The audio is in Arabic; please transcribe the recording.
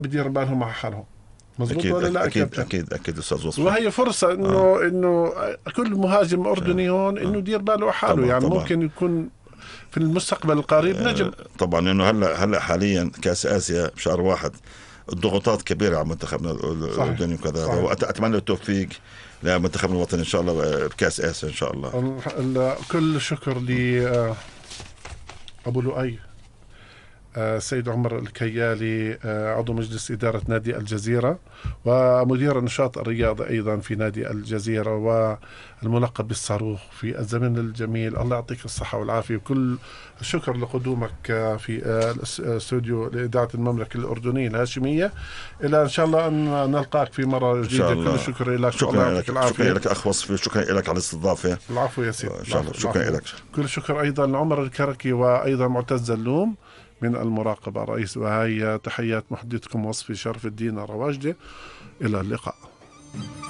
بدير بالهم على حالهم. مزبوط اكيد ولا لا؟ اكيد كابتن. اكيد اكيد استاذ وصفي. وهي فرصة انه كل مهاجم اردني هون انه يدير باله على حاله، طبعا يعني طبعا. ممكن يكون في المستقبل القريب نجم. طبعا انه هلا حاليا كاس اسيا بشهر واحد، الضغوطات كبيره على منتخبنا صحيح الاردني وكذا، صحيح. واتمنى التوفيق لمنتخبنا الوطني ان شاء الله بكاس اسيا ان شاء الله. كل شكر لأبو لؤي سيد عمر الكيالي، عضو مجلس إدارة نادي الجزيرة ومدير النشاط الرياضي أيضا في نادي الجزيرة، والملقب بالصاروخ في الزمن الجميل. الله يعطيك الصحة والعافية، وكل الشكر لقدومك في الاستوديو لإذاعة المملكة الأردنية الهاشمية. إلى إن شاء الله أن نلقاك في مرة ان جديدة. شاء كل الله. الشكر لك، والله شكرا يعطيك لك، شكرا العافية. لك اخ وصفي، شكرا لك على الاستضافه. العفو يا سيدي. ان شاء الله، شكرا العفو. لك. كل الشكر أيضا لعمر الكركي وأيضا معتز اللوم من المراقبة الرئيس. وهي تحيات محدثكم وصفي شرف الدين الرواجدة. إلى اللقاء.